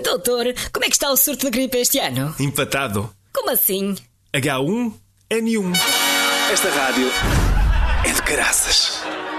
Doutor, como é que está o surto de gripe este ano? Empatado. Como assim? H1N1. Esta rádio é de caraças.